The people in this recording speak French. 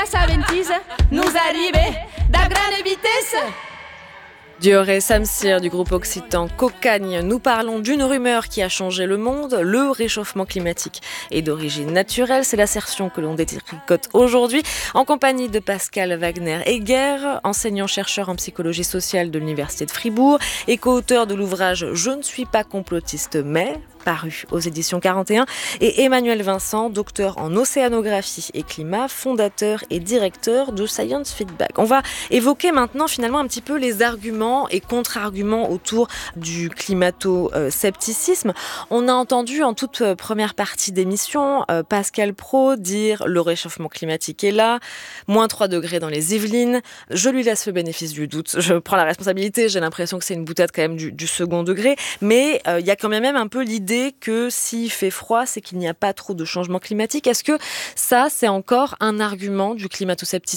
Saventis nous arrive da grande vitesse. Dioré Samsir du groupe occitan Cocagne, nous parlons d'une rumeur qui a changé le monde. Le réchauffement climatique est d'origine naturelle. C'est l'assertion que l'on détricote aujourd'hui en compagnie de Pascal Wagner-Egger, enseignant-chercheur en psychologie sociale de l'Université de Fribourg et co-auteur de l'ouvrage « Je ne suis pas complotiste mais », paru aux éditions 41, et Emmanuel Vincent, docteur en océanographie et climat, fondateur et directeur de Science Feedback. On va évoquer maintenant finalement un petit peu les arguments et contre-arguments autour du climato-scepticisme. On a entendu en toute première partie d'émission Pascal Praud dire le réchauffement climatique est là, moins 3 degrés dans les Yvelines. Je lui laisse le bénéfice du doute. Je prends la responsabilité, j'ai l'impression que c'est une boutade quand même du second degré, mais il y a quand même un peu l'idée que s'il fait froid, c'est qu'il n'y a pas trop de changement climatique. Est-ce que ça, c'est encore un argument du climato-scepticisme